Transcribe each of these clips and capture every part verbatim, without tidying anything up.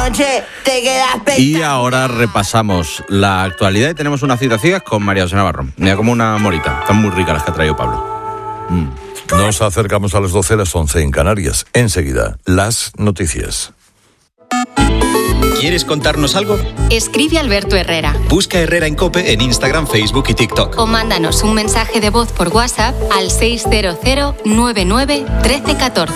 noche te quedas pensando. Y ahora repasamos la actualidad y tenemos una cita ciegas con María José Navarro. Mira, como una morita. Están muy ricas las que ha traído Pablo. Mm. Nos acercamos a las doce, las once en Canarias. Enseguida, las noticias. ¿Quieres contarnos algo? Escribe a Alberto Herrera. Busca Herrera en COPE en Instagram, Facebook y TikTok. O mándanos un mensaje de voz por WhatsApp al seis cero cero nueve nueve uno tres uno cuatro.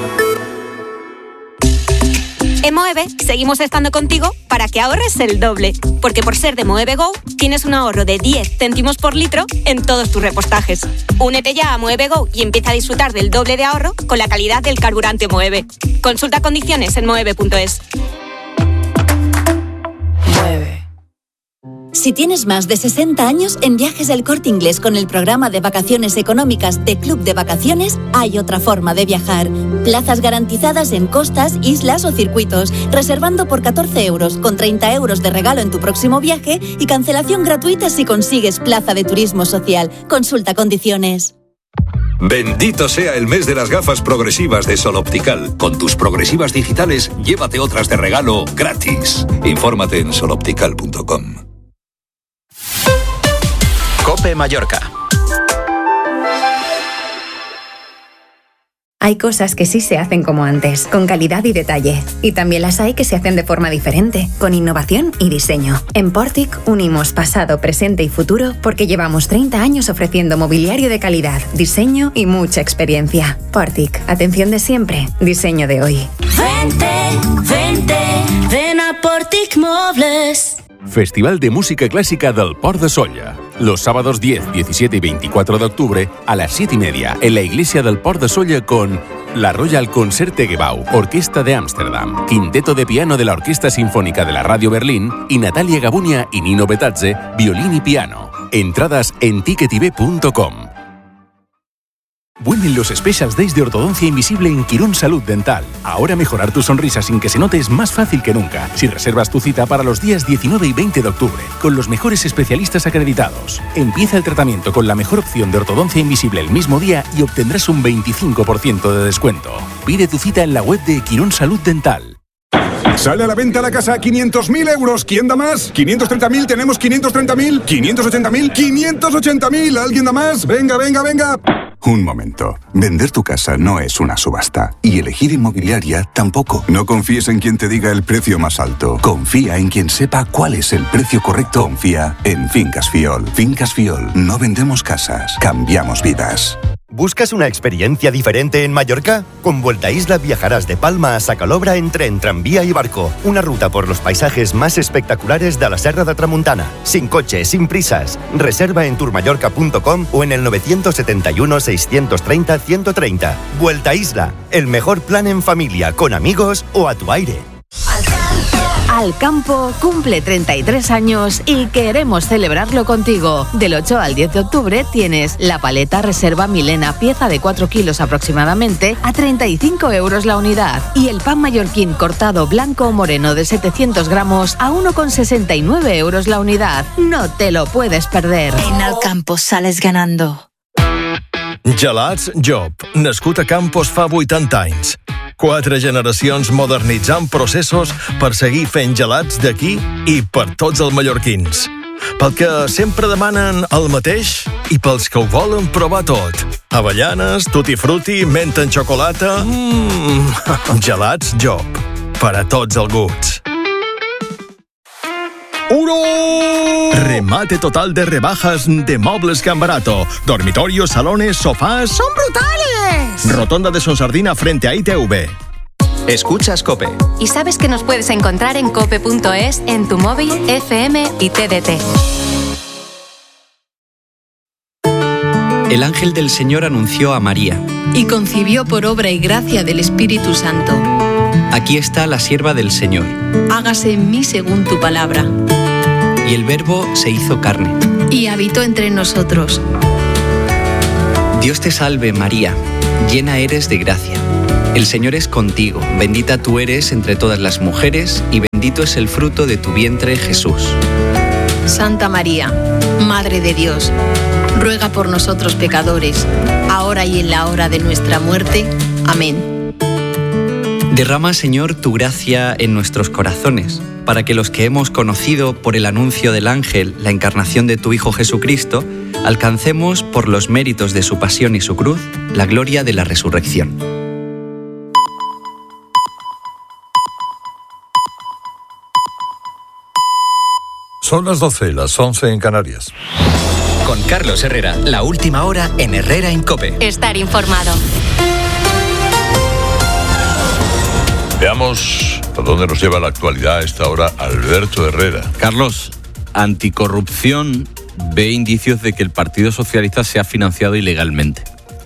En Moeve seguimos estando contigo para que ahorres el doble. Porque por ser de Moeve Go, tienes un ahorro de diez céntimos por litro en todos tus repostajes. Únete ya a Moeve Go y empieza a disfrutar del doble de ahorro con la calidad del carburante Moeve. Consulta condiciones en moeve punto es. Si tienes más de sesenta años, en Viajes El Corte Inglés con el programa de vacaciones económicas de Club de Vacaciones, hay otra forma de viajar. Plazas garantizadas en costas, islas o circuitos, reservando por catorce euros, con treinta euros de regalo en tu próximo viaje y cancelación gratuita si consigues plaza de turismo social. Consulta condiciones. Bendito sea el mes de las gafas progresivas de Sol Optical. Con tus progresivas digitales, llévate otras de regalo gratis. Infórmate en sol optical punto com. COPE Mallorca. Hay cosas que sí se hacen como antes, con calidad y detalle. Y también las hay que se hacen de forma diferente, con innovación y diseño. En Portic unimos pasado, presente y futuro porque llevamos treinta años ofreciendo mobiliario de calidad, diseño y mucha experiencia. Portic, atención de siempre, diseño de hoy. Vente, vente, ven a Portic Mobles. Festival de Música Clásica del Port de Sóller. Los sábados diez, diecisiete y veinticuatro de octubre a las siete y media en la iglesia del Port de Sóller con la Royal Concertgebouw, Orquesta de Ámsterdam, Quinteto de Piano de la Orquesta Sinfónica de la Radio Berlín y Natalia Gabunia y Nino Betazze, violín y piano. Entradas en ticketib punto com. Vuelven los Special Days de Ortodoncia Invisible en Quirón Salud Dental. Ahora mejorar tu sonrisa sin que se note es más fácil que nunca. Si reservas tu cita para los días diecinueve y veinte de octubre, con los mejores especialistas acreditados. Empieza el tratamiento con la mejor opción de ortodoncia invisible el mismo día y obtendrás un veinticinco por ciento de descuento. Pide tu cita en la web de Quirón Salud Dental. Sale a la venta la casa a quinientos mil euros. ¿Quién da más? ¿quinientos treinta mil? ¿Tenemos quinientos treinta mil? ¿quinientos ochenta mil? ¿quinientos ochenta mil? ¿Alguien da más? Venga, venga, venga. Un momento. Vender tu casa no es una subasta. Y elegir inmobiliaria tampoco. No confíes en quien te diga el precio más alto. Confía en quien sepa cuál es el precio correcto. Confía en Fincas Fiol. Fincas Fiol. No vendemos casas. Cambiamos vidas. ¿Buscas una experiencia diferente en Mallorca? Con Vuelta Isla viajarás de Palma a Sacalobra en tren, tranvía y barco. Una ruta por los paisajes más espectaculares de la Serra de Tramuntana. Sin coche, sin prisas. Reserva en tourmallorca punto com o en el nueve siete uno, seis tres cero, uno uno tres cero. Vuelta Isla, el mejor plan en familia, con amigos o a tu aire. Alcampo cumple treinta y tres años y queremos celebrarlo contigo. Del ocho al diez de octubre tienes la paleta Reserva Milena, pieza de cuatro kilos aproximadamente, a treinta y cinco euros la unidad. Y el pan mallorquín cortado blanco o moreno de setecientos gramos a uno con sesenta y nueve euros la unidad. No te lo puedes perder. En Alcampo sales ganando. Gelats Job, nascut a Campos fa vuitanta anys. Quatre generacions modernitzant processos per seguir fent gelats d'aquí i per tots els mallorquins. Pel que sempre demanen el mateix i pels que ho volen provar tot. Avellanes, tutti frutti, menta en xocolata... Mmm... Gelats Job, per a tots els gusts. ¡Uno! Remate total de rebajas de Mobles Can Barato. Dormitorios, salones, sofás... ¡Son brutales! Rotonda de Sonsardina frente a I T V. Escuchas COPE. Y sabes que nos puedes encontrar en cope punto es, en tu móvil, F M y T D T. El ángel del Señor anunció a María. Y concibió por obra y gracia del Espíritu Santo. Aquí está la sierva del Señor. Hágase en mí según tu palabra. Y el Verbo se hizo carne. Y habitó entre nosotros. Dios te salve, María, llena eres de gracia. El Señor es contigo, bendita tú eres entre todas las mujeres, y bendito es el fruto de tu vientre, Jesús. Santa María, Madre de Dios, ruega por nosotros pecadores, ahora y en la hora de nuestra muerte. Amén. Derrama, Señor, tu gracia en nuestros corazones, para que los que hemos conocido por el anuncio del ángel la encarnación de tu Hijo Jesucristo, alcancemos por los méritos de su pasión y su cruz la gloria de la resurrección. Son las doce, las once en Canarias. Con Carlos Herrera, la última hora en Herrera en COPE. Estar informado. Veamos a dónde nos lleva la actualidad a esta hora Alberto Herrera. Carlos, Anticorrupción ve indicios de que el Partido Socialista se ha financiado ilegalmente,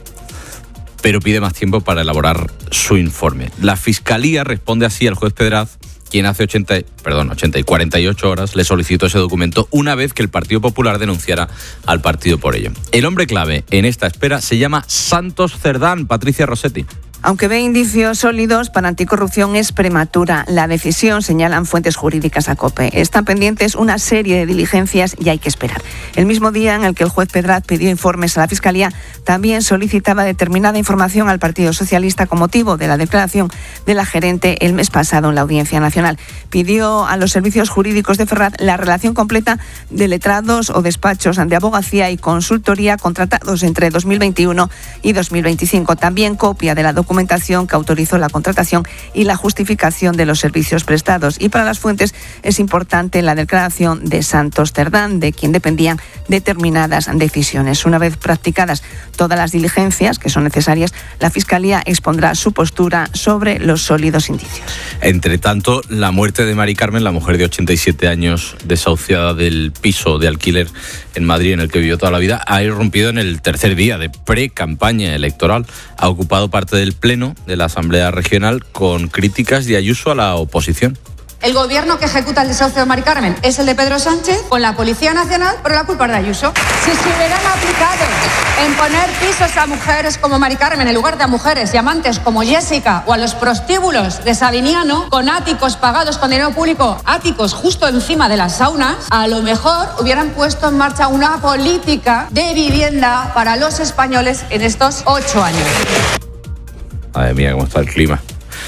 pero pide más tiempo para elaborar su informe. La Fiscalía responde así al juez Pedraz, quien hace ochenta, perdón, ochenta y cuarenta y ocho horas le solicitó ese documento una vez que el Partido Popular denunciara al partido por ello. El hombre clave en esta espera se llama Santos Cerdán. Patricia Rossetti. Aunque ve indicios sólidos para Anticorrupción, es prematura. La decisión, señalan fuentes jurídicas a COPE. Están pendientes una serie de diligencias y hay que esperar. El mismo día en el que el juez Pedraz pidió informes a la Fiscalía, también solicitaba determinada información al Partido Socialista con motivo de la declaración de la gerente el mes pasado en la Audiencia Nacional. Pidió a los servicios jurídicos de Ferraz la relación completa de letrados o despachos de abogacía y consultoría contratados entre dos mil veintiuno y dos mil veinticinco. También copia de la documentación documentación que autorizó la contratación y la justificación de los servicios prestados. Y para las fuentes es importante la declaración de Santos Cerdán, de quien dependían determinadas decisiones. Una vez practicadas todas las diligencias que son necesarias, la Fiscalía expondrá su postura sobre los sólidos indicios. Entre tanto, la muerte de Mari Carmen, la mujer de ochenta y siete años desahuciada del piso de alquiler en Madrid en el que vivió toda la vida, ha irrumpido en el tercer día de pre-campaña electoral. Ha ocupado parte del pleno de la Asamblea Regional con críticas de Ayuso a la oposición. El gobierno que ejecuta el desahucio de Mari Carmen es el de Pedro Sánchez, con la Policía Nacional, pero la culpa es de Ayuso. Si se hubieran aplicado en poner pisos a mujeres como Mari Carmen en lugar de a mujeres y amantes como Jessica o a los prostíbulos de Sabiniano, con áticos pagados con dinero público, áticos justo encima de las saunas, a lo mejor hubieran puesto en marcha una política de vivienda para los españoles en estos ocho años. Madre mía, cómo está el clima.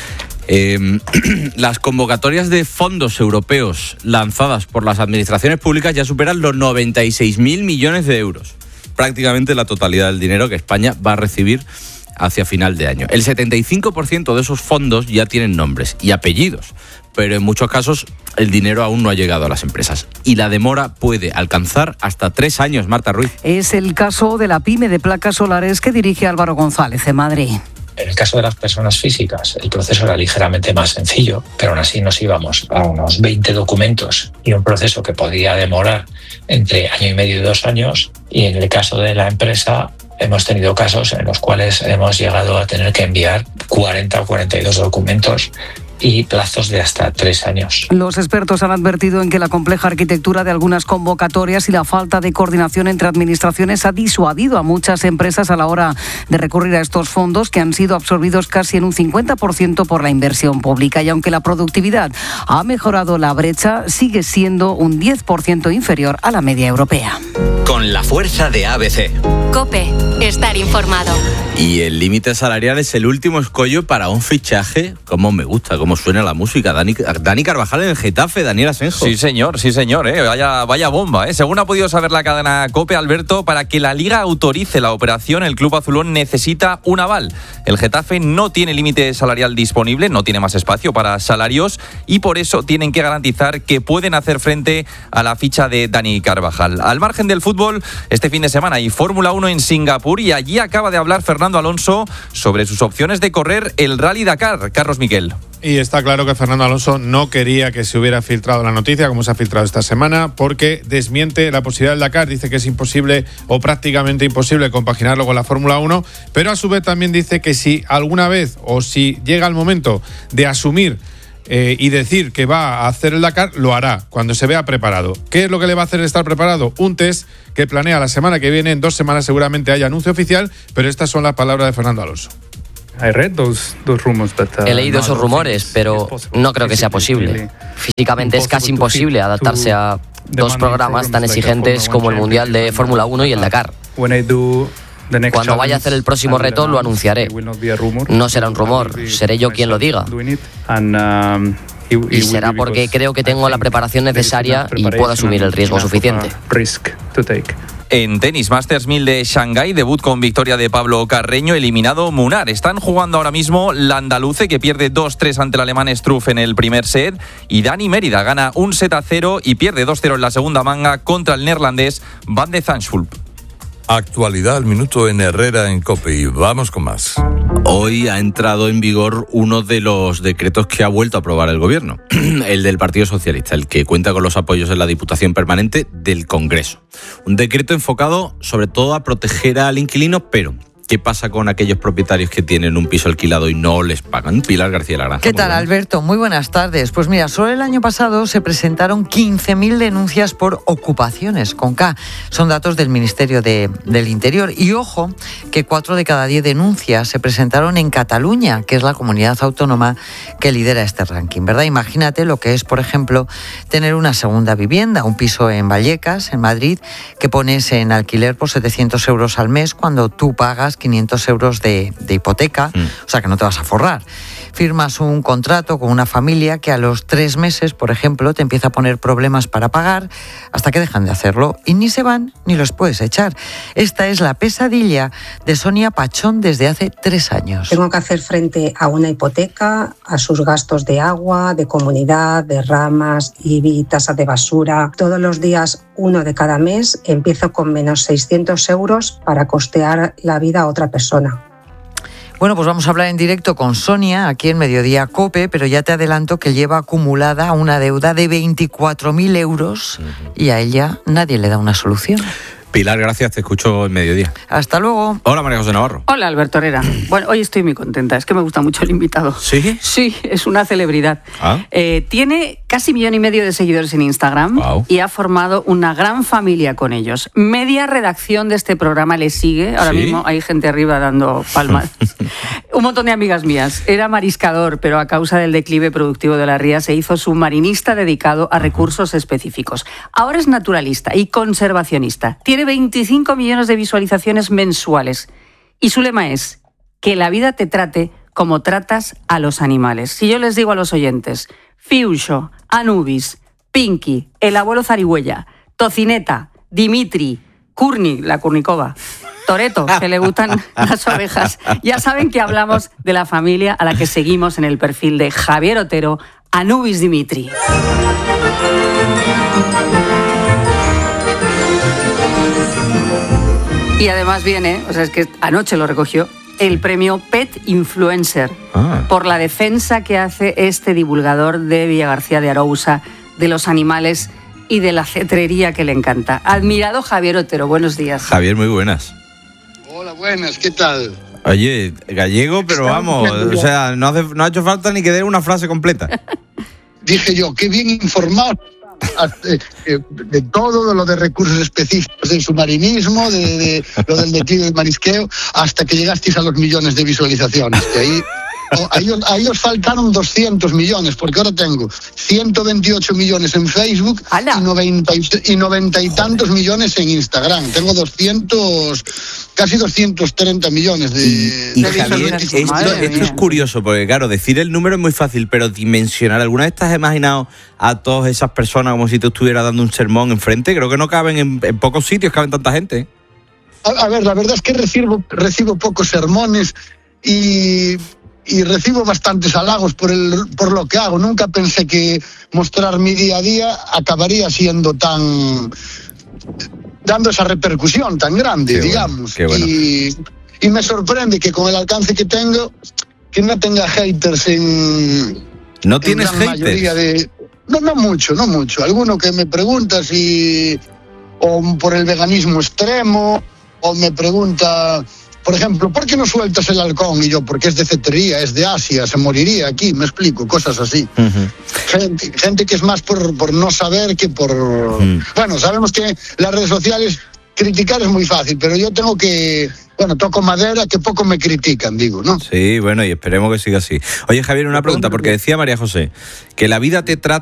Eh, las convocatorias de fondos europeos lanzadas por las administraciones públicas ya superan los noventa y seis mil millones de euros. Prácticamente la totalidad del dinero que España va a recibir hacia final de año. El setenta y cinco por ciento de esos fondos ya tienen nombres y apellidos, pero en muchos casos el dinero aún no ha llegado a las empresas. Y la demora puede alcanzar hasta tres años, Marta Ruiz. Es el caso de la pyme de placas solares que dirige Álvaro González en Madrid. En el caso de las personas físicas, el proceso era ligeramente más sencillo, pero aún así nos íbamos a unos veinte documentos y un proceso que podía demorar entre año y medio y dos años. Y en el caso de la empresa, hemos tenido casos en los cuales hemos llegado a tener que enviar cuarenta o cuarenta y dos documentos y plazos de hasta tres años. Los expertos han advertido en que la compleja arquitectura de algunas convocatorias y la falta de coordinación entre administraciones ha disuadido a muchas empresas a la hora de recurrir a estos fondos, que han sido absorbidos casi en un cincuenta por ciento por la inversión pública. Y aunque la productividad ha mejorado, la brecha sigue siendo un diez por ciento inferior a la media europea. Con la fuerza de A B C. COPE, estar informado. Y el límite salarial es el último escollo para un fichaje. Como me gusta, cómo suena la música. Dani, Dani Carvajal en el Getafe, Daniel Asenjo. Sí, señor, sí, señor. ¿eh? Vaya, vaya bomba. ¿eh? Según ha podido saber la cadena COPE, Alberto, para que la Liga autorice la operación, el club azulón necesita un aval. El Getafe no tiene límite salarial disponible, no tiene más espacio para salarios y por eso tienen que garantizar que pueden hacer frente a la ficha de Dani Carvajal. Al margen del fútbol, este fin de semana hay Fórmula uno en Singapur y allí acaba de hablar Fernando Alonso sobre sus opciones de correr el Rally Dakar. Carlos Miquel. Y está claro que Fernando Alonso no quería que se hubiera filtrado la noticia, como se ha filtrado esta semana, porque desmiente la posibilidad del Dakar. Dice que es imposible o prácticamente imposible compaginarlo con la Fórmula uno, pero a su vez también dice que si alguna vez o si llega el momento de asumir eh, y decir que va a hacer el Dakar, lo hará cuando se vea preparado. ¿Qué es lo que le va a hacer estar preparado? Un test que planea la semana que viene. En dos semanas seguramente haya anuncio oficial, pero estas son las palabras de Fernando Alonso. He leído esos rumores, pero no creo que sea posible. Físicamente es casi imposible adaptarse a dos programas tan exigentes como el Mundial de Fórmula uno y el Dakar. Cuando vaya a hacer el próximo reto lo anunciaré. No será un rumor, seré yo quien lo diga. Y será porque creo que tengo la preparación necesaria y puedo asumir el riesgo suficiente. En tenis, Masters mil de Shanghái, debut con victoria de Pablo Carreño, eliminado Munar. Están jugando ahora mismo la andaluce, que pierde dos tres ante el alemán Struff en el primer set, y Dani Mérida gana un set a cero y pierde dos cero en la segunda manga contra el neerlandés Van de Zandschulp. Actualidad al minuto en Herrera en COPE y vamos con más. Hoy ha entrado en vigor uno de los decretos que ha vuelto a aprobar el Gobierno, el del Partido Socialista, el que cuenta con los apoyos en la Diputación Permanente del Congreso. Un decreto enfocado sobre todo a proteger al inquilino, pero ¿qué pasa con aquellos propietarios que tienen un piso alquilado y no les pagan? Pilar García La Granja. ¿Qué tal, Alberto? Muy buenas tardes. Pues mira, solo el año pasado se presentaron quince mil denuncias por ocupaciones, con K. Son datos del Ministerio de, del Interior. Y ojo, que cuatro de cada diez denuncias se presentaron en Cataluña, que es la comunidad autónoma que lidera este ranking, ¿verdad? Imagínate lo que es, por ejemplo, tener una segunda vivienda, un piso en Vallecas, en Madrid, que pones en alquiler por setecientos euros al mes cuando tú pagas quinientos euros de, de hipoteca, mm. o sea que no te vas a forrar. Firmas un contrato con una familia que a los tres meses, por ejemplo, te empieza a poner problemas para pagar hasta que dejan de hacerlo y ni se van ni los puedes echar. Esta es la pesadilla de Sonia Pachón desde hace tres años. Tengo que hacer frente a una hipoteca, a sus gastos de agua, de comunidad, de ramas, I B I, tasa de basura. Todos los días, uno de cada mes, empiezo con menos seiscientos euros para costear la vida a otra persona. Bueno, pues vamos a hablar en directo con Sonia, aquí en Mediodía COPE, pero ya te adelanto que lleva acumulada una deuda de veinticuatro mil euros uh-huh. y a ella nadie le da una solución. Pilar, gracias, te escucho en Mediodía. Hasta luego. Hola, María José Navarro. Hola, Alberto Herrera. Bueno, hoy estoy muy contenta, es que me gusta mucho el invitado. ¿Sí? Sí, es una celebridad. ¿Ah? Eh, tiene casi millón y medio de seguidores en Instagram wow. y ha formado una gran familia con ellos. Media redacción de este programa le sigue, ahora ¿Sí? mismo hay gente arriba dando palmas. Un montón de amigas mías. Era mariscador, pero a causa del declive productivo de la ría se hizo submarinista dedicado a recursos específicos. Ahora es naturalista y conservacionista. Tiene veinticinco millones de visualizaciones mensuales. Y su lema es que la vida te trate como tratas a los animales. Si yo les digo a los oyentes, Fiusho, Anubis, Pinky, el abuelo Zarigüeya, Tocineta, Dimitri, Kurni, la Kurnikova, Toreto, que le gustan las ovejas, ya saben que hablamos de la familia a la que seguimos en el perfil de Javier Otero, Anubis Dimitri. Y además viene, o sea, es que anoche lo recogió, el premio Pet Influencer ah. por la defensa que hace este divulgador de Villagarcía de Arousa de los animales y de la cetrería que le encanta. Admirado Javier Otero, buenos días. Javier, muy buenas. Hola, buenas, ¿qué tal? Oye, gallego, pero vamos, o sea, no, hace, no ha hecho falta ni que dé una frase completa. Dije yo, qué bien informado. De todo, de lo de recursos específicos del submarinismo, de, de lo del declive del marisqueo, hasta que llegasteis a los millones de visualizaciones. Que ahí, ahí, ahí os faltaron doscientos millones, porque ahora tengo ciento veintiocho millones en Facebook y noventa, y noventa y tantos millones en Instagram. Tengo doscientos, casi doscientos treinta millones de, y, y de Javier, esto, esto es curioso, porque claro, decir el número es muy fácil, pero dimensionar, ¿alguna vez te has imaginado a todas esas personas como si te estuviera dando un sermón enfrente? Creo que no caben en, en pocos sitios, caben tanta gente. A, a ver, la verdad es que recibo, recibo pocos sermones y, y recibo bastantes halagos por, el, por lo que hago. Nunca pensé que mostrar mi día a día acabaría siendo tan... dando esa repercusión tan grande, qué digamos. Bueno, bueno. Y, y me sorprende que con el alcance que tengo, que no tenga haters en... ¿No tienes haters? De, no, no mucho, no mucho. Alguno que me pregunta si... o por el veganismo extremo, o me pregunta... Por ejemplo, ¿por qué no sueltas el halcón? Y yo, porque es de cetrería, es de Asia, se moriría aquí, me explico, cosas así. Uh-huh. Gente, gente que es más por, por no saber que por... Uh-huh. Bueno, sabemos que las redes sociales, criticar es muy fácil, pero yo tengo que... Bueno, toco madera, que poco me critican, digo, ¿no? Sí, bueno, y esperemos que siga así. Oye, Javier, una pregunta, porque decía María José que la vida te trata,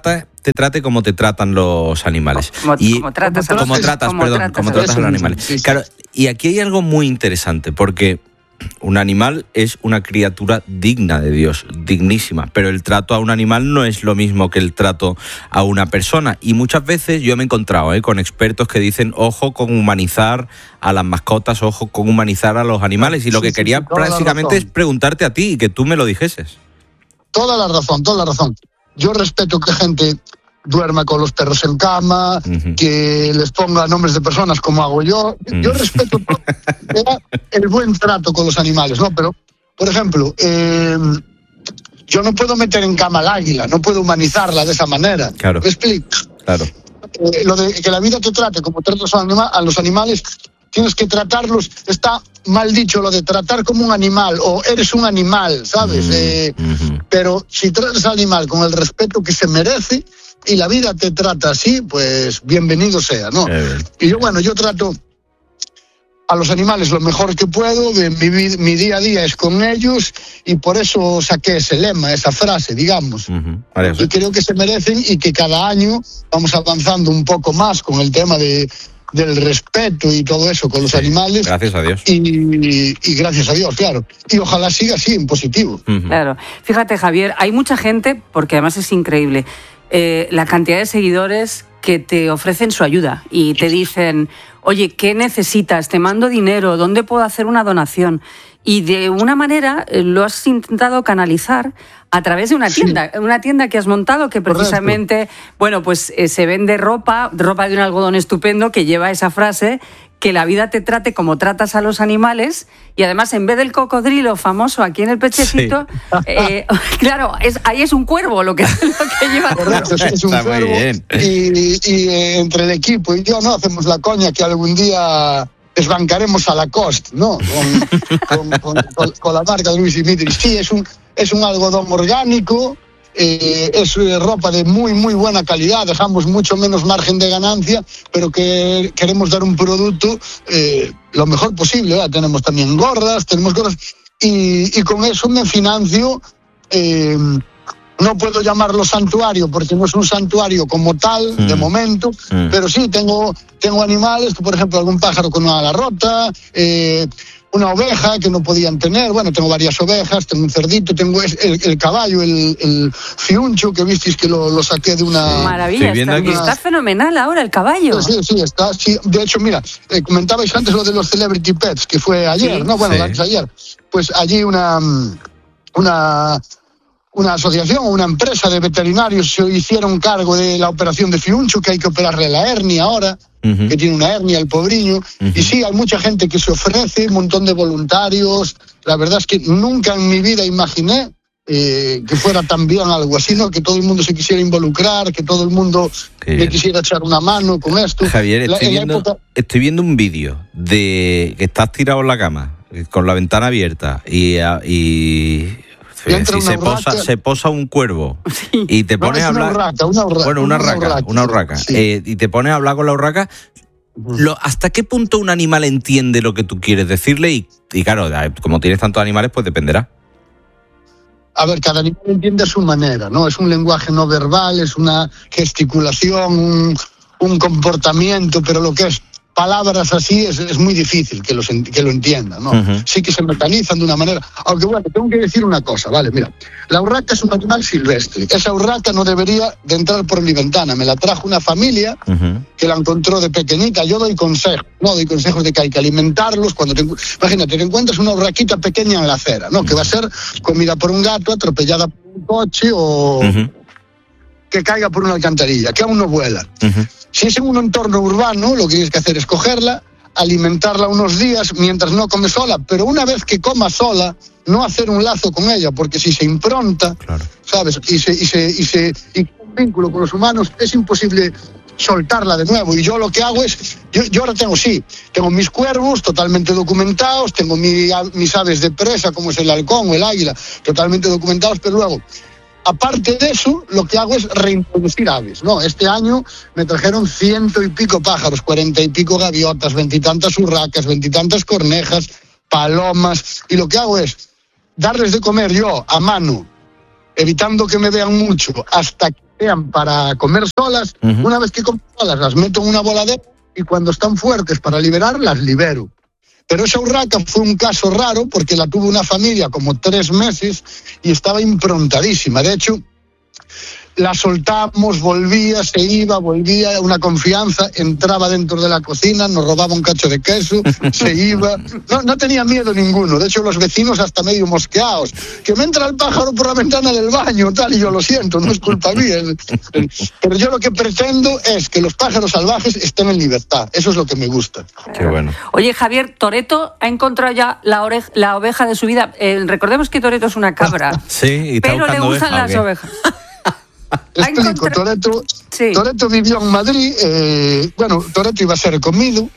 te trate como te tratan los animales. Como, y, como tratas a los, como tratas, como perdón, tratas como a tratas a los animales. Sí, sí. Claro, y aquí hay algo muy interesante, porque un animal es una criatura digna de Dios, dignísima, pero el trato a un animal no es lo mismo que el trato a una persona. Y muchas veces yo me he encontrado ¿eh? con expertos que dicen, ojo con humanizar a las mascotas, ojo con humanizar a los animales. Y lo que Sí, sí, quería sí, toda la prácticamente es razón. preguntarte a ti y que tú me lo dijeses. Toda la razón, toda la razón. Yo respeto que gente duerma con los perros en cama, uh-huh. que les ponga nombres de personas como hago yo. Uh-huh. Yo respeto todo, el buen trato con los animales, ¿no? Pero, por ejemplo, eh, yo no puedo meter en cama al águila, no puedo humanizarla de esa manera. Claro. ¿Me explico? Claro. Eh, lo de que la vida te trate como tratas a los animales, tienes que tratarlos, está mal dicho lo de tratar como un animal, o eres un animal, ¿sabes? Uh-huh. Eh, uh-huh. Pero si tratas al animal con el respeto que se merece, y la vida te trata así, pues bienvenido sea, ¿no? Eh. Y yo, bueno, yo trato a los animales lo mejor que puedo, mi, mi día a día es con ellos, y por eso saqué ese lema, esa frase, digamos. Uh-huh. Vale, y creo que se merecen, y que cada año vamos avanzando un poco más con el tema de, del respeto y todo eso con los sí, animales. Gracias a Dios. Y, y, y gracias a Dios, claro. Y ojalá siga así, en positivo. Uh-huh. Claro. Fíjate, Javier, hay mucha gente, porque además es increíble, Eh, la cantidad de seguidores que te ofrecen su ayuda y te dicen, oye, ¿qué necesitas? Te mando dinero, ¿dónde puedo hacer una donación? Y de una manera eh, lo has intentado canalizar a través de una tienda, sí. una tienda que has montado que precisamente, correcto. bueno, pues eh, se vende ropa, ropa de un algodón estupendo que lleva esa frase, que la vida te trate como tratas a los animales, y además en vez del cocodrilo famoso aquí en el pechecito, sí. eh, claro, es, ahí es un cuervo lo que, lo que lleva. Correcto, es, es un Está cuervo, muy bien. Y, y eh, entre el equipo y yo no hacemos la coña que algún día desbancaremos a Lacoste, ¿no? Con, con, con, con, con la marca de Luis Dimitri. Sí, es un, es un algodón orgánico. Eh, es ropa de muy muy buena calidad, dejamos mucho menos margen de ganancia, pero que queremos dar un producto eh, lo mejor posible, ¿verdad? Tenemos también gorras, tenemos gorras y, y con eso me financio. Eh, no puedo llamarlo santuario porque no es un santuario como tal mm. de momento, mm. pero sí tengo, tengo animales, por ejemplo algún pájaro con una ala rota, eh, una oveja que no podían tener, bueno, tengo varias ovejas, tengo un cerdito, tengo el, el caballo, el, el fiuncho, que visteis que lo, lo saqué de una... Maravilla, está, está fenomenal ahora el caballo. Sí, sí, está, sí. De hecho, mira, eh, comentabais antes lo de los Celebrity Pets, que fue ayer, sí, ¿no? Bueno, sí. antes ayer. Pues allí una... una una asociación o una empresa de veterinarios se hicieron cargo de la operación de fiuncho, que hay que operarle la hernia ahora, uh-huh. que tiene una hernia el pobriño, uh-huh. y sí, hay mucha gente que se ofrece, un montón de voluntarios. La verdad es que nunca en mi vida imaginé eh, que fuera también algo así, ¿no? Que todo el mundo se quisiera involucrar, que todo el mundo le quisiera echar una mano con esto. Javier, estoy, la, viendo, época... estoy viendo un vídeo de que estás tirado en la cama, con la ventana abierta, y... y... Si se posa, se posa un cuervo sí. y te pones no, a hablar... Una urraca, una urraca, bueno, una, una urraca, urraca, una urraca. Sí. Eh, y te pones a hablar con la urraca, lo, ¿hasta qué punto un animal entiende lo que tú quieres decirle? Y, y claro, como tienes tantos animales, pues dependerá. A ver, cada animal entiende a su manera, ¿no? Es un lenguaje no verbal, es una gesticulación, un, un comportamiento, pero lo que es palabras así es, es muy difícil que, los, que lo entiendan, ¿no? Uh-huh. Sí que se mecanizan de una manera. Aunque bueno, tengo que decir una cosa, ¿vale? Mira, la urraca es un animal silvestre. Esa urraca no debería de entrar por mi ventana. Me la trajo una familia uh-huh. que la encontró de pequeñita. Yo doy consejos, ¿no? Doy consejos de que hay que alimentarlos. Cuando te, imagínate, te encuentras una urraquita pequeña en la acera, ¿no? Uh-huh. Que va a ser comida por un gato, atropellada por un coche o... Uh-huh. que caiga por una alcantarilla, que aún no vuela. Uh-huh. Si es en un entorno urbano, lo que tienes que hacer es cogerla, alimentarla unos días mientras no come sola, pero una vez que coma sola, no hacer un lazo con ella, porque si se impronta, claro. ¿sabes? Y se, y se, y se, y un vínculo con los humanos, es imposible soltarla de nuevo. Y yo lo que hago es, yo, yo ahora tengo, sí, tengo mis cuervos totalmente documentados, tengo mi, mis aves de presa, como es el halcón o el águila, totalmente documentados, pero luego, aparte de eso, lo que hago es reintroducir aves, ¿no? Este año me trajeron ciento y pico pájaros, cuarenta y pico gaviotas, veintitantas urracas, veintitantas cornejas, palomas, y lo que hago es darles de comer yo a mano, evitando que me vean mucho, hasta que sean para comer solas, uh-huh. Una vez que comen solas las meto en una voladera y cuando están fuertes para liberar las libero. Pero esa urraca fue un caso raro porque la tuvo una familia como tres meses y estaba improntadísima. De hecho, la soltamos, volvía, se iba, volvía, una confianza, entraba dentro de la cocina, nos robaba un cacho de queso, se iba. No, no tenía miedo ninguno. De hecho, los vecinos hasta medio mosqueados. Que me entra el pájaro por la ventana del baño, tal, y yo lo siento, no es culpa mía. Pero yo lo que pretendo es que los pájaros salvajes estén en libertad. Eso es lo que me gusta. Qué bueno. Oye, Javier, Toretto ha encontrado ya la, oreja, la oveja de su vida. Eh, recordemos que Toretto es una cabra. Sí, y está pero le gustan oveja, las ovejas. Explico, Toretto, sí. Toretto vivió en Madrid, eh, bueno, Toretto iba a ser comido,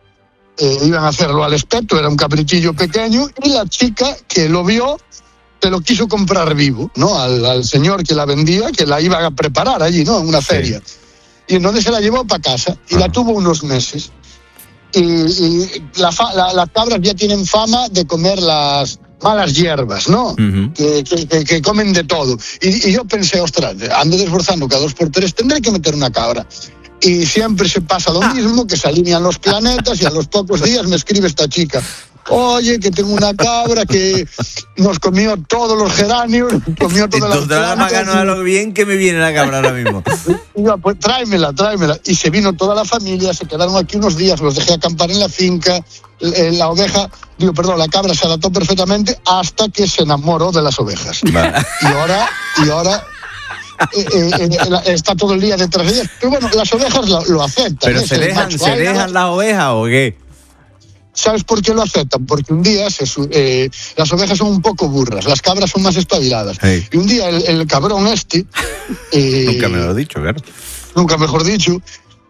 eh, iban a hacerlo al espeto, era un cabritillo pequeño, y la chica que lo vio, se lo quiso comprar vivo, ¿no? Al, al señor que la vendía, que la iba a preparar allí, ¿no? En una feria. Sí. Y entonces se la llevó para casa, y ah. la tuvo unos meses. Y, y la fa, la, las cabras ya tienen fama de comer las malas hierbas, ¿no? Uh-huh. Que, que, que comen de todo. Y, y yo pensé, ostras, ando desforzando cada dos por tres, tendré que meter una cabra. Y siempre se pasa lo mismo, que se alinean los planetas y a los pocos días me escribe esta chica. Oye, que tengo una cabra que nos comió todos los geranios, comió todas las plantas. Entonces, no a lo bien que me viene la cabra ahora mismo. Y yo, pues tráemela, tráemela. Y se vino toda la familia, se quedaron aquí unos días, los dejé acampar en la finca. La oveja, digo, perdón, la cabra se adaptó perfectamente hasta que se enamoró de las ovejas. Vale. Y ahora, y ahora eh, eh, eh, está todo el día detrás de ellas. Pero bueno, las ovejas lo, lo aceptan. ¿Pero ¿eh? se, dejan, ¿se dejan las ovejas o qué? ¿Sabes por qué lo aceptan? Porque un día se, eh, las ovejas son un poco burras, las cabras son más espabiladas. Hey. Y un día el, el cabrón este... Eh, nunca me lo he dicho, claro. Nunca mejor dicho.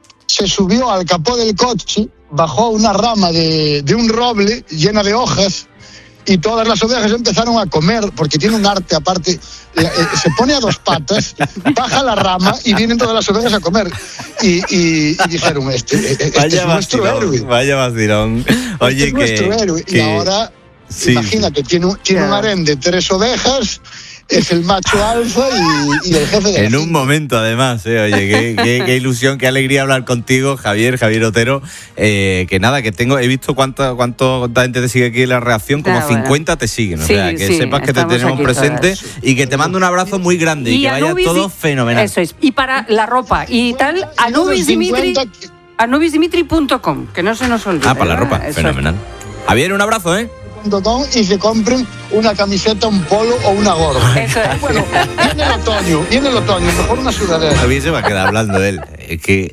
Se subió al capó del coche, bajó una rama de, de un roble llena de hojas y todas las ovejas empezaron a comer, porque tiene un arte aparte. Eh, se pone a dos patas, baja la rama y vienen todas las ovejas a comer. Y, y, y dijeron, este, este vaya es nuestro vacilón, héroe. Vaya vacilón. Oye, este es que, nuestro héroe. Que, y ahora, sí, imagínate, sí. tiene, tiene yeah. un harén de tres ovejas, es el macho alfa y, y el jefe de la En un momento, además, ¿eh? Oye, qué, qué, qué ilusión, qué alegría hablar contigo, Javier, Javier Otero. Eh, que nada, que tengo, he visto cuánta, cuánta gente te sigue aquí en la reacción, como claro, cincuenta bueno. te siguen. O sí, sea, que sí, sepas que te tenemos presente todas. Y que te mando un abrazo muy grande y, y que vaya Anubis todo fenomenal. Eso es. Y para la ropa y tal, Anubis Dimitri, anubis dimitri punto com, que no se nos olvide. Ah, para la ropa, eso fenomenal. Es. Javier, un abrazo, ¿eh? Y se compren una camiseta, un polo o una gorra. Eso es. Bueno, viene el otoño, viene el otoño, mejor una sudadera. A mí se va a quedar hablando él. Es que...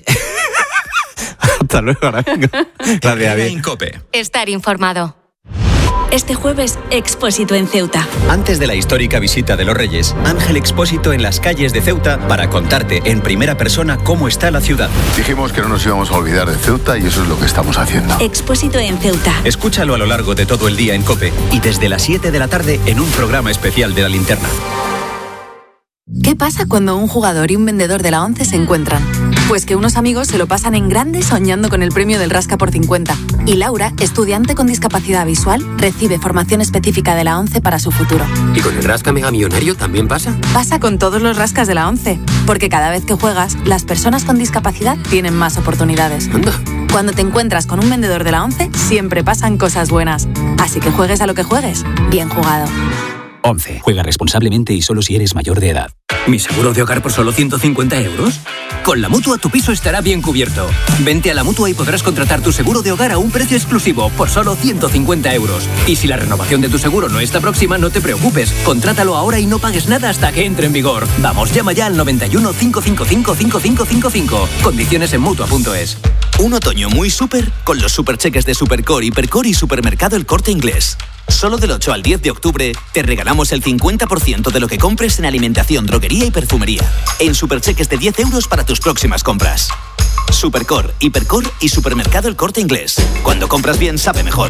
Hasta luego, ahora vengo. Gracias, Javier. Estar informado. Este jueves, Expósito en Ceuta. Antes de la histórica visita de los Reyes, Ángel Expósito en las calles de Ceuta para contarte en primera persona cómo está la ciudad. Dijimos que no nos íbamos a olvidar de Ceuta y eso es lo que estamos haciendo. Expósito en Ceuta. Escúchalo a lo largo de todo el día en COPE y desde las siete de la tarde en un programa especial de La Linterna. ¿Qué pasa cuando un jugador y un vendedor de la ONCE se encuentran? Pues que unos amigos se lo pasan en grande soñando con el premio del Rasca por cincuenta. Y Laura, estudiante con discapacidad visual, recibe formación específica de la ONCE para su futuro. ¿Y con el Rasca Mega Millonario también pasa? Pasa con todos los rascas de la ONCE. Porque cada vez que juegas, las personas con discapacidad tienen más oportunidades. Anda. Cuando te encuentras con un vendedor de la ONCE, siempre pasan cosas buenas. Así que juegues a lo que juegues, bien jugado. ONCE. Juega responsablemente y solo si eres mayor de edad. ¿Mi seguro de hogar por solo ciento cincuenta euros? Con la Mutua tu piso estará bien cubierto. Vente a la Mutua y podrás contratar tu seguro de hogar a un precio exclusivo por solo ciento cincuenta euros. Y si la renovación de tu seguro no está próxima, no te preocupes. Contrátalo ahora y no pagues nada hasta que entre en vigor. Vamos, llama ya al noventa y uno, cinco cinco cinco, cinco cinco cinco cinco. Condiciones en Mutua punto es. Un otoño muy súper con los supercheques de Supercore, Hipercore y Supermercado El Corte Inglés. Solo del ocho al diez de octubre te regalamos el cincuenta por ciento de lo que compres en alimentación, droguería y perfumería. En supercheques de diez euros para tus próximas compras. Supercore, Hipercore y Supermercado El Corte Inglés. Cuando compras bien, sabe mejor.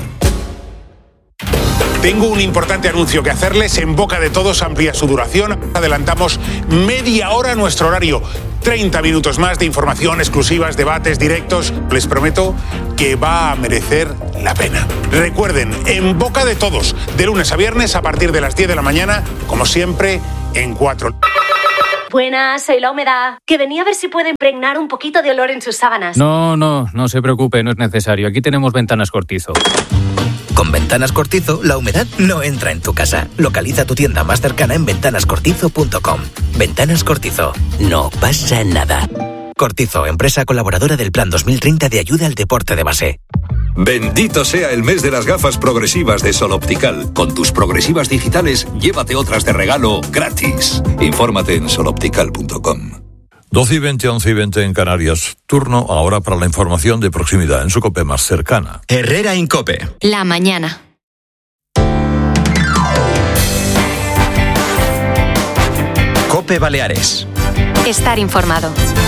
Tengo un importante anuncio que hacerles. En boca de todos amplía su duración. Adelantamos media hora nuestro horario. treinta minutos más de información, exclusivas, debates, directos. Les prometo que va a merecer la pena. Recuerden, en boca de todos, de lunes a viernes a partir de las diez de la mañana, como siempre, en cuatro. Buenas, soy La Humedad, que venía a ver si puede impregnar un poquito de olor en sus sábanas. No, no, no se preocupe, no es necesario. Aquí tenemos Ventanas Cortizo. Con Ventanas Cortizo, la humedad no entra en tu casa. Localiza tu tienda más cercana en ventanas cortizo punto com. Ventanas Cortizo. No pasa nada. Cortizo, empresa colaboradora del Plan dos mil treinta de ayuda al deporte de base. Bendito sea el mes de las gafas progresivas de Sol Optical. Con tus progresivas digitales, llévate otras de regalo gratis. Infórmate en sol optical punto com. doce y veinte, once y veinte en Canarias. Turno ahora para la información de proximidad en su COPE más cercana. Herrera Incope. La mañana. COPE Baleares. Estar informado.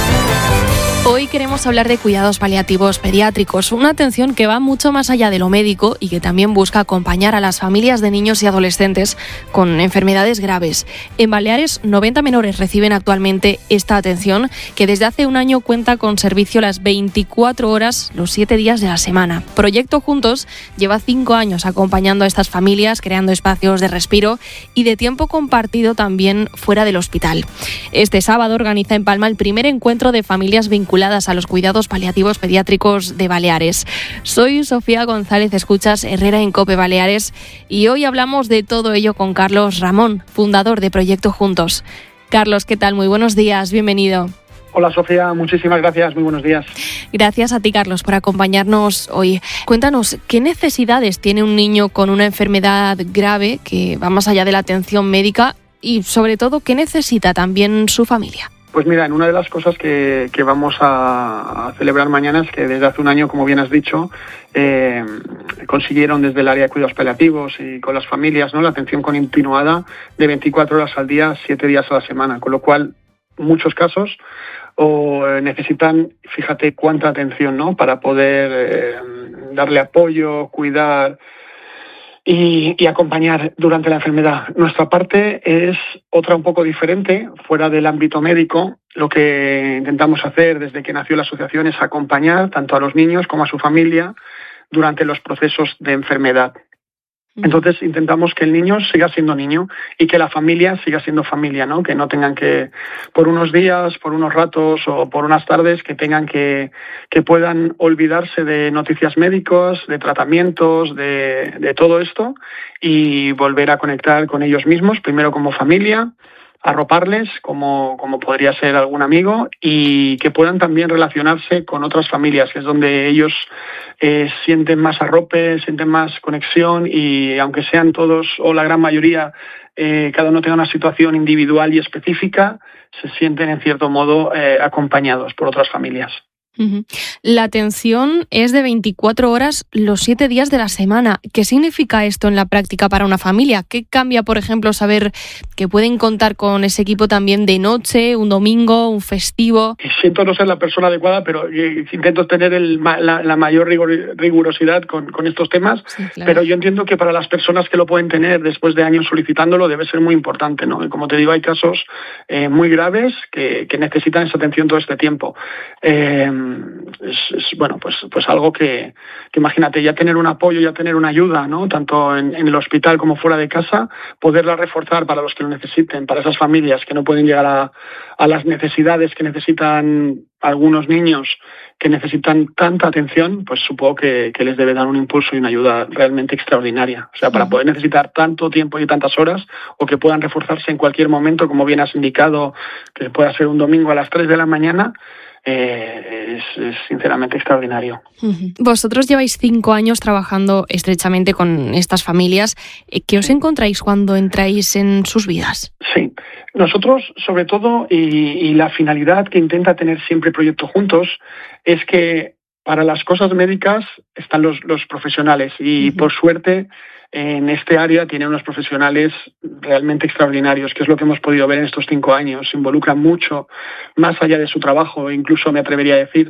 Hoy queremos hablar de cuidados paliativos pediátricos, una atención que va mucho más allá de lo médico y que también busca acompañar a las familias de niños y adolescentes con enfermedades graves. En Baleares, noventa menores reciben actualmente esta atención, que desde hace un año cuenta con servicio las veinticuatro horas, los siete días de la semana. Proyecto Juntos lleva cinco años acompañando a estas familias, creando espacios de respiro y de tiempo compartido también fuera del hospital. Este sábado organiza en Palma el primer encuentro de familias vinculadas a los cuidados paliativos pediátricos de Baleares. Soy Sofía González, escuchas Herrera en COPE Baleares y hoy hablamos de todo ello con Carlos Ramón, fundador de Proyecto Juntos. Carlos, ¿qué tal? Muy buenos días, bienvenido. Hola Sofía, muchísimas gracias, muy buenos días. Gracias a ti, Carlos, por acompañarnos hoy. Cuéntanos, ¿qué necesidades tiene un niño con una enfermedad grave que va más allá de la atención médica y sobre todo, qué necesita también su familia? Pues mira, en una de las cosas que, que vamos a, a celebrar mañana es que desde hace un año, como bien has dicho, eh, consiguieron desde el área de cuidados paliativos y con las familias, ¿no?, la atención continuada de veinticuatro horas al día, siete días a la semana, con lo cual muchos casos o necesitan, fíjate cuánta atención, ¿no?, para poder eh, darle apoyo, cuidar Y, y acompañar durante la enfermedad. Nuestra parte es otra un poco diferente, fuera del ámbito médico. Lo que intentamos hacer desde que nació la asociación es acompañar tanto a los niños como a su familia durante los procesos de enfermedad. Entonces intentamos que el niño siga siendo niño y que la familia siga siendo familia, ¿no? Que no tengan que, por unos días, por unos ratos o por unas tardes, que tengan que, que puedan olvidarse de noticias médicas, de tratamientos, de, de todo esto y volver a conectar con ellos mismos, primero como familia, arroparles como, como podría ser algún amigo y que puedan también relacionarse con otras familias, que es donde ellos eh, sienten más arrope, sienten más conexión y aunque sean todos o la gran mayoría, eh, cada uno tenga una situación individual y específica, se sienten en cierto modo eh, acompañados por otras familias. Uh-huh. La atención es de veinticuatro horas los siete días de la semana. ¿Qué significa esto en la práctica para una familia? ¿Qué cambia, por ejemplo, saber que pueden contar con ese equipo también de noche, un domingo, un festivo? Siento no ser la persona adecuada, pero intento tener el, la, la mayor rigor, rigurosidad con, con estos temas, sí, claro. Pero yo entiendo que para las personas que lo pueden tener después de años solicitándolo debe ser muy importante, ¿no? Y como te digo, hay casos eh, muy graves que, que necesitan esa atención todo este tiempo. Eh, Es, es bueno pues pues algo que, que imagínate, ya tener un apoyo, ya tener una ayuda, ¿no?, tanto en, en el hospital como fuera de casa, poderla reforzar para los que lo necesiten, para esas familias que no pueden llegar a, a las necesidades que necesitan algunos niños que necesitan tanta atención, pues supongo que, que les debe dar un impulso y una ayuda realmente extraordinaria. O sea, para poder necesitar tanto tiempo y tantas horas, o que puedan reforzarse en cualquier momento, como bien has indicado, que pueda ser un domingo a las tres de la mañana, Eh, es, es sinceramente extraordinario. Uh-huh. Vosotros lleváis cinco años trabajando estrechamente con estas familias. ¿Qué os encontráis cuando entráis en sus vidas? Sí, nosotros sobre todo, y, y la finalidad que intenta tener siempre Proyecto Juntos, es que para las cosas médicas están los, los profesionales y uh-huh. por suerte en este área tienen unos profesionales realmente extraordinarios, que es lo que hemos podido ver en estos cinco años. Se involucran mucho, más allá de su trabajo, incluso me atrevería a decir.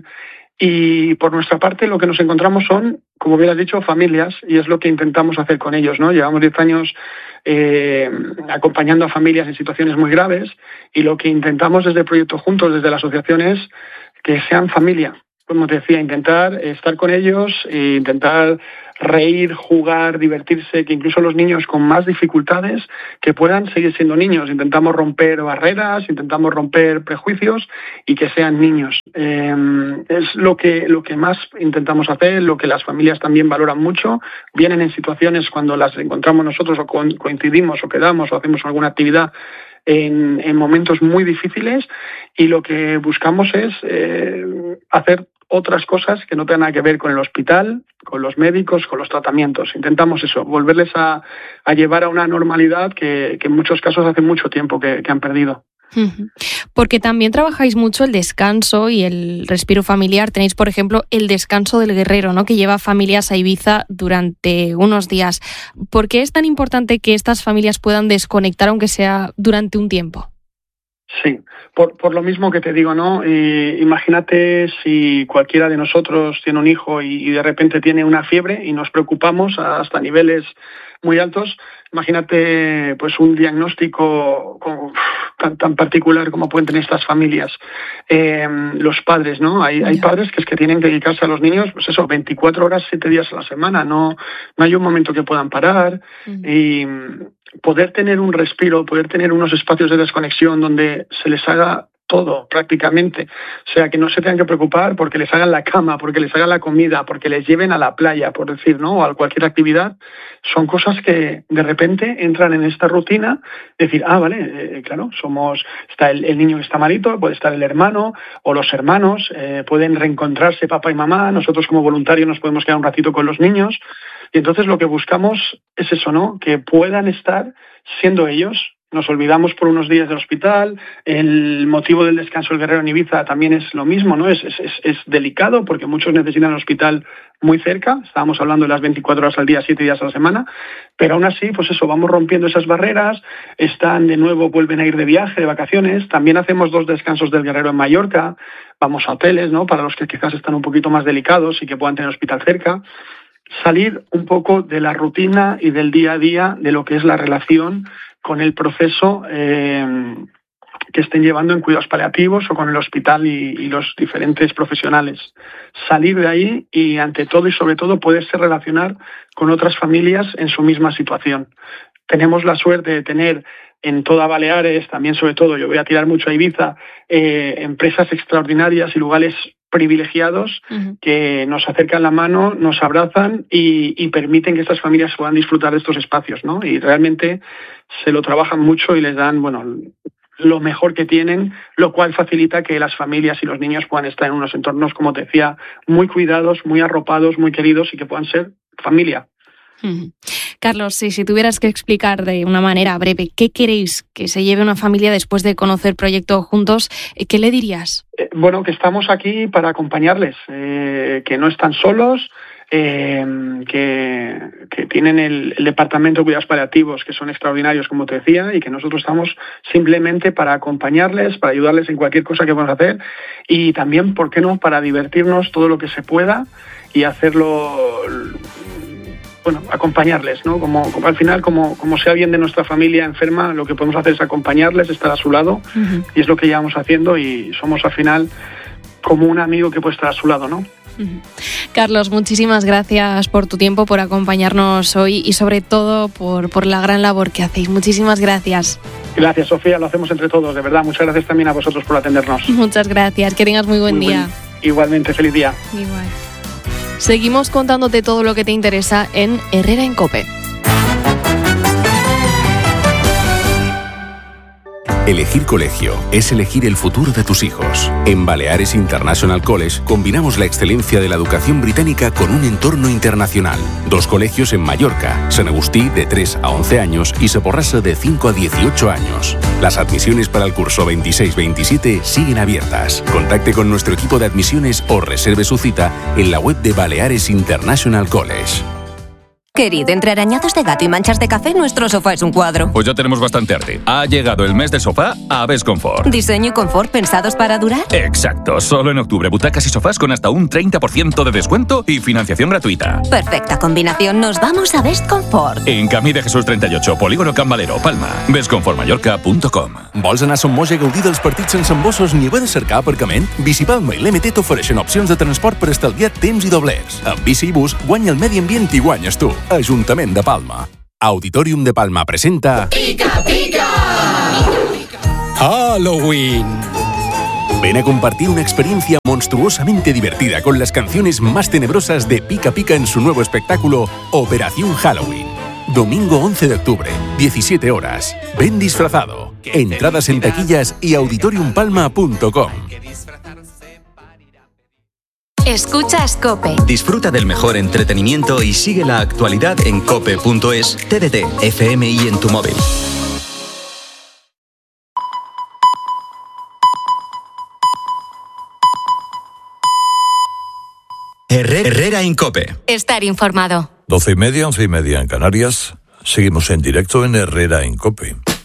Y por nuestra parte lo que nos encontramos son, como bien has dicho, familias, y es lo que intentamos hacer con ellos, ¿no? Llevamos diez años eh, acompañando a familias en situaciones muy graves y lo que intentamos desde Proyecto Juntos, desde la asociación, es que sean familia. Como te decía, intentar estar con ellos e intentar reír, jugar, divertirse, que incluso los niños con más dificultades que puedan seguir siendo niños. Intentamos romper barreras, intentamos romper prejuicios y que sean niños. Eh, es lo que, lo que más intentamos hacer, lo que las familias también valoran mucho. Vienen en situaciones cuando las encontramos nosotros o coincidimos o quedamos o hacemos alguna actividad en, en momentos muy difíciles, y lo que buscamos es eh, hacer otras cosas que no tengan nada que ver con el hospital, con los médicos, con los tratamientos. Intentamos eso, volverles a, a llevar a una normalidad que, que en muchos casos hace mucho tiempo que, que han perdido. Porque también trabajáis mucho el descanso y el respiro familiar. Tenéis, por ejemplo, el descanso del guerrero, ¿no?, que lleva familias a Ibiza durante unos días. ¿Por qué es tan importante que estas familias puedan desconectar, aunque sea durante un tiempo? Sí, por, por lo mismo que te digo, ¿no? Eh, imagínate si cualquiera de nosotros tiene un hijo y, y de repente tiene una fiebre y nos preocupamos hasta niveles muy altos. Imagínate pues un diagnóstico como, tan, tan particular como pueden tener estas familias. Eh, los padres, ¿no? Hay, hay padres que es que tienen que dedicarse a los niños, pues eso, veinticuatro horas, siete días a la semana. No, no hay un momento que puedan parar. Uh-huh. Y poder tener un respiro, poder tener unos espacios de desconexión donde se les haga todo prácticamente, o sea, que no se tengan que preocupar porque les hagan la cama, porque les hagan la comida, porque les lleven a la playa, por decir, ¿no?, o a cualquier actividad. Son cosas que de repente entran en esta rutina, decir, ah, vale, eh, claro, somos, está el, el niño que está malito, puede estar el hermano o los hermanos, eh, pueden reencontrarse papá y mamá, nosotros como voluntarios nos podemos quedar un ratito con los niños, y entonces lo que buscamos es eso, ¿no?, que puedan estar siendo ellos. Nos olvidamos por unos días del hospital. El motivo del descanso del guerrero en Ibiza también es lo mismo, ¿no? Es, es, es delicado porque muchos necesitan el hospital muy cerca. Estábamos hablando de las veinticuatro horas al día, siete días a la semana. Pero aún así, pues eso, vamos rompiendo esas barreras. Están de nuevo, vuelven a ir de viaje, de vacaciones. También hacemos dos descansos del guerrero en Mallorca. Vamos a hoteles, ¿no?, para los que quizás están un poquito más delicados y que puedan tener hospital cerca. Salir un poco de la rutina y del día a día de lo que es la relación con el proceso eh, que estén llevando en cuidados paliativos o con el hospital y, y los diferentes profesionales. Salir de ahí y, ante todo y sobre todo, poderse relacionar con otras familias en su misma situación. Tenemos la suerte de tener en toda Baleares, también sobre todo, yo voy a tirar mucho a Ibiza, eh, empresas extraordinarias y lugares privilegiados uh-huh. que nos acercan la mano, nos abrazan y, y permiten que estas familias puedan disfrutar de estos espacios, ¿no? Y realmente se lo trabajan mucho y les dan, bueno, lo mejor que tienen, lo cual facilita que las familias y los niños puedan estar en unos entornos, como te decía, muy cuidados, muy arropados, muy queridos y que puedan ser familia. Uh-huh. Carlos, si, si tuvieras que explicar de una manera breve qué queréis que se lleve una familia después de conocer Proyecto Juntos, ¿qué le dirías? Eh, bueno, que estamos aquí para acompañarles, eh, que no están solos, eh, que, que tienen el, el Departamento de Cuidados Paliativos, que son extraordinarios, como te decía, y que nosotros estamos simplemente para acompañarles, para ayudarles en cualquier cosa que podamos hacer, y también, ¿por qué no?, para divertirnos todo lo que se pueda y hacerlo... bueno, acompañarles, ¿no? Como, como al final, como, como sea alguien de nuestra familia enferma, lo que podemos hacer es acompañarles, estar a su lado, uh-huh. y es lo que llevamos haciendo, y somos al final como un amigo que puede estar a su lado, ¿no? Uh-huh. Carlos, muchísimas gracias por tu tiempo, por acompañarnos hoy y sobre todo por, por la gran labor que hacéis. Muchísimas gracias. Gracias, Sofía, lo hacemos entre todos, de verdad. Muchas gracias también a vosotros por atendernos. Muchas gracias, que tengas muy buen muy día. Buen, igualmente, feliz día. Igual. Seguimos contándote todo lo que te interesa en Herrera en COPE. Elegir colegio es elegir el futuro de tus hijos. En Baleares International College combinamos la excelencia de la educación británica con un entorno internacional. Dos colegios en Mallorca, San Agustí de tres a once años y Soporrasa de cinco a dieciocho años. Las admisiones para el curso veintiséis veintisiete siguen abiertas. Contacte con nuestro equipo de admisiones o reserve su cita en la web de Baleares International College. Querido, entre arañazos de gato y manchas de café, nuestro sofá es un cuadro. Pues ya tenemos bastante arte. Ha llegado el mes del sofá a Best Comfort. ¿Diseño y confort pensados para durar? Exacto. Solo en octubre, butacas y sofás con hasta un treinta por ciento de descuento y financiación gratuita. Perfecta combinación. Nos vamos a Best Comfort. En Camí de Jesús treinta y ocho, Polígono Can Valero, Palma. best comfort mallorca punto com. Vols anar a Son Moix a gaudir dels partits sense embossos ni haver de cercar aparcament? Bicipalma i l'M T t'ofereixen opcions de transport per estalviar temps i doblers. Amb bici i bus, guanya el medi ambient i guanyes tu. Ajuntament de Palma. Auditorium de Palma presenta... Pica, pica. Halloween. Ven a compartir una experiencia monstruosamente divertida con las canciones más tenebrosas de Pica Pica en su nuevo espectáculo Operación Halloween. Domingo once de octubre, diecisiete horas. Ven disfrazado. Entradas en taquillas y auditorium palma punto com. Escuchas COPE. Disfruta del mejor entretenimiento y sigue la actualidad en cope punto es, T D T, F M y en tu móvil. Herrera, Herrera en COPE. Estar informado. Doce y media, once y media en Canarias. Seguimos en directo en Herrera en COPE.